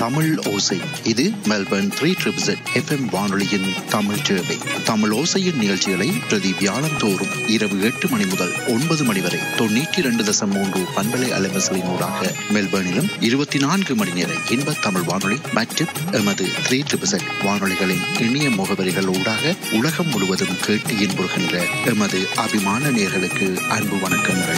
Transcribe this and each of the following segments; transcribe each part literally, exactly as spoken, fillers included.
தமிழ் ஓசை. இது Melbourne three triple set FM வானொலியின் தமிழ் சேவை. தமிழ் ஓசையின் நிகழ்ச்சிகளை பிரதி வியாழந்தோறும் இரவு எட்டு மணி முதல் ஒன்பது மணி வரை தொண்ணூற்றி இரண்டு தசம் மூன்று பண்பலை அலைவரிசையினூடாக மெல்பர்னிலும் இருபத்தி நான்கு மணி நேர இன்ப தமிழ் வானொலி மற்றும் எமது த்ரீ ட்ரிபிள் செட் வானொலிகளின் இணைய முகவரிகள் ஊடாக உலகம் முழுவதும் கேட்டு இன்புறுகின்ற எமது அபிமான நேயர்களுக்கு அன்பு வணக்கங்கள்.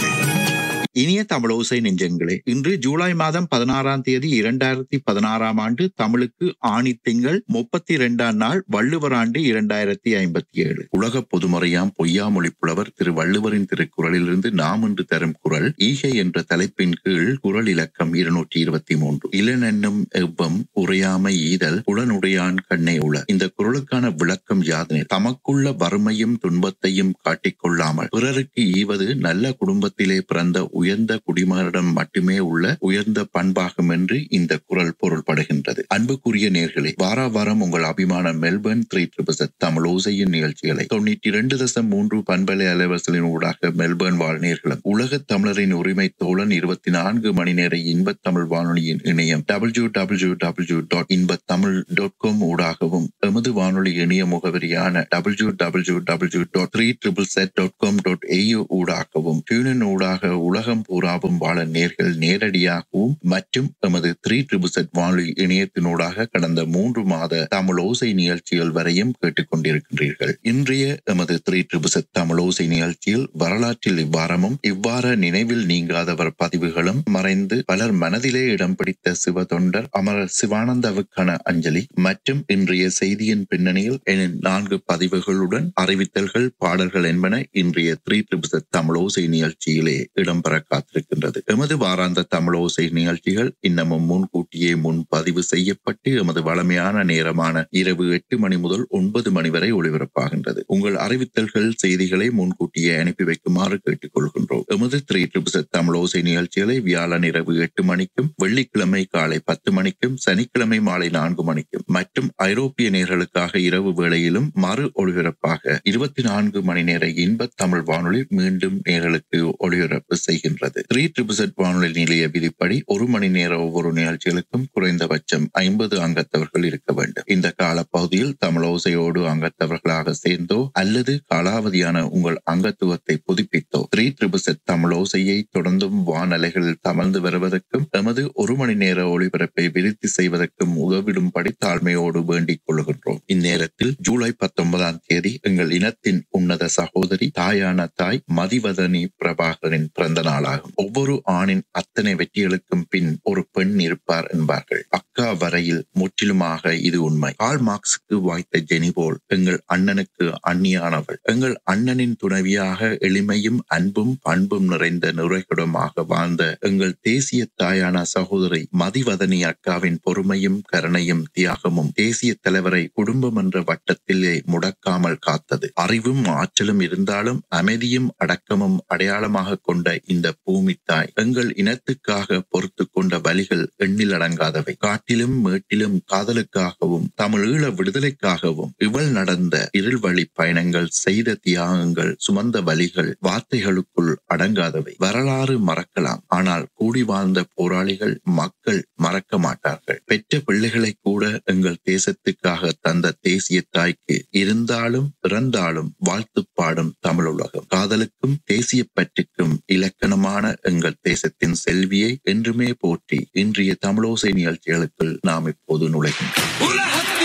இனிய தமிழோசை நெஞ்சங்களே, இன்று ஜூலை மாதம் பதினாறாம் தேதி இரண்டாயிரத்தி பதினாறாம் ஆண்டு, தமிழுக்கு ஆணி திங்கள் முப்பத்தி இரண்டாம் நாள், வள்ளுவர் ஆண்டு இரண்டாயிரத்தி ஐம்பத்தி ஏழு. உலக பொதுமறையாம் பொய்யாமொழி புலவர் திரு வள்ளுவரின் திருக்குறளிலிருந்து நாம் இன்று தரும் குறள் ஈகை என்ற தலைப்பின் கீழ் குறள் இலக்கம் இருநூற்றி இருபத்தி மூன்று. இளனென்னும் எவ்வம் உரையாமை ஈதல் புலனுடையான் கண்ணே உள. இந்த குறளுக்கான விளக்கம் யாதெனில், தமக்குள்ள வறுமையும் துன்பத்தையும் காட்டிக்கொள்ளாமல் பிறருக்கு ஈவது நல்ல குடும்பத்திலே பிறந்த உயர்ந்த குடிமகனிடம் மட்டுமே உள்ள உயர்ந்த பண்பாகும் என்று இந்த குறள் பொருள்படுகின்றது. அன்புக்குரிய நேயர்களே, வார வாரம் உங்கள் அபிமான Melbourne three triple set Tamil ஓசையின் நிகழ்ச்சிகளை தொண்ணூற்றி இரண்டு தசம் மூன்று பண்பலை அலைவரிசையின் ஊடாக மெல்பர்ன் வாழ் நேயர்களும், உலக தமிழரின் உரிமை தோழன் இருபத்தி நான்கு மணி நேர இன்ப தமிழ் வானொலியின் இணையம் டபிள்யூ டபிள்யூ டபிள்யூ டாட் இன்ப தமிழ் டாட் காம் ஊடாகவும், எமது வானொலி இணைய முகவரியான W W W dot three triple set dot com dot AU ஊடாகவும், டியூனின் ஊடாக உலகம் பூராவும் வாழ நேர்கள் நேரடியாகவும் மற்றும் எமது த்ரீ ட்ரிபிள் செட் வானொலி இணையத்தினூடாக கடந்த மூன்று மாத தமிழ் ஓசை நிகழ்ச்சிகள் வரையும் கேட்டுக்கொண்டிருக்கின்றீர்கள். இன்றைய எமது த்ரீ ட்ரிபிள் செட் தமிழ் ஓசை நிகழ்ச்சியில் வரலாற்றில் இவ்வாரமும் இவ்வாறு நினைவில் நீங்காதவர் பதிவுகளும், மறைந்து பலர் மனதிலே இடம் பிடித்த சிவ தொண்டர் அமரர் சிவானந்தாவுக்கான அஞ்சலி மற்றும் இன்றைய செய்தியின் பின்னணியில் என நான்கு பதிவுகளுடன் அறிவித்தல்கள், பாடல்கள் என்பன இன்றைய த்ரீ ட்ரிபிள் செட் தமிழ் ஓசை நிகழ்ச்சியிலே இடம்பெற காத்திருக்கின்றது. எமது வாராந்த தமிழ் ஓசை நிகழ்ச்சிகள் இன்னமும் முன்கூட்டியே முன் பதிவு செய்யப்பட்டு எமது வளமையான நேரமான இரவு எட்டு மணி முதல் ஒன்பது மணி வரை ஒளிபரப்பாகின்றது. உங்கள் அறிவித்தல்கள், செய்திகளை முன்கூட்டியே அனுப்பி வைக்குமாறு கேட்டுக் கொள்கின்றோம். எமது த்ரீ ட்ரிபிள் செட் தமிழ் ஓசை நிகழ்ச்சிகளை வியாழன் இரவு எட்டு மணிக்கும், வெள்ளிக்கிழமை காலை பத்து மணிக்கும், சனிக்கிழமை மாலை நான்கு மணிக்கும் மற்றும் ஐரோப்பிய நேயர்களுக்காக இரவு வேளையிலும் மறு ஒளிபரப்பாக இருபத்தி நான்கு மணி நேர இன்ப தமிழ் வானொலி மீண்டும் நேயர்களுக்கு ஒளிபரப்பு செய்கின்றது. த்ரீ ட்ரிபிள் செட் வானொலி நிலைய விதிப்படி ஒரு மணி நேர ஒவ்வொரு நிகழ்ச்சிகளுக்கும் குறைந்தபட்சம் ஐம்பது அங்கத்தவர்கள் இருக்க வேண்டும். இந்த காலப்பகுதியில் தமிழோசையோடு அங்கத்தவர்களாக சேர்ந்தோ அல்லது காலாவதியான உங்கள் அங்கத்துவத்தை புதுப்பித்தோ த்ரீ ட்ரிபிள் செட் தமிழோசையை தொடர்ந்தும் வானலைகளில் தமர்ந்து வருவதற்கும் எமது ஒரு மணி நேர ஒளிபரப்பை விருத்தி செய்வதற்கும் உதவிடும்படி தாழ்மையோடு வேண்டிக் கொள்கின்றோம். இந்நேரத்தில் ஜூலை பத்தொன்பதாம் தேதி எங்கள் இனத்தின் உன்னத சகோதரி, தாயான தாய் மதிவதனி பிரபாகரின் பிறந்த நாளாகும். ஒவ்வொரு ஆணின் அத்தனை வெற்றிகளுக்கும் பின் ஒரு பெண் இருப்பார் என்பார்கள். அக்கா வரையில் முற்றிலுமாக இது உண்மை. கார்ல் மார்க்ஸுக்கு வாய்த்த ஜெனி போல் எங்கள் அண்ணனுக்கு அந்நியானவள். எங்கள் அண்ணனின் துணைவியாக எளிமையும் அன்பும் பண்பும் நிறைந்த நுரைகுடமாக வாழ்ந்த எங்கள் தேசிய தாயான சகோதரி மதிவதனி அக்காவின் பொறுமையும் கருணையும் தியாகமும் தேசிய தலைவரை குடும்பம் என்ற வட்டத்திலே முடக்காமல் காத்தது. அறிவும் ஆற்றலும் இருந்தாலும் அமைதியும் அடக்கமும் அடையாளமாக கொண்ட இந்த பூமி தாய் எங்கள் இனத்துக்காக பொறுத்து கொண்ட வலிகள் எண்ணில் அடங்காதவை. காட்டிலும் மேட்டிலும் காதலுக்காகவும் தமிழீழ விடுதலைக்காகவும் இவள் நடந்த இருள்வழி பயணங்கள், செய்த தியாகங்கள், சுமந்த வலிகள் வார்த்தைகளுக்குள் அடங்காதவை. வரலாறு மறக்கலாம், ஆனால் கூடி வாழ்ந்த போராளிகள் மக்கள் மறக்க மாட்டார்கள். பெற்ற பிள்ளைகளை கூட எங்கள் தேசத்துக்காக தந்த தேசிய தாய்க்கு இருந்தாலும் பிறந்தாலும் வாழ்த்து பாடும் தமிழ் உலகம். காதலுக்கும் தேசிய பற்றுக்கும் இலக்கணமான எங்கள் தேசத்தின் செல்வியை என்றுமே போற்றி இன்றைய தமிழோசை நிகழ்ச்சிகளுக்குள் நாம் இப்போது நுழைகின்றோம்.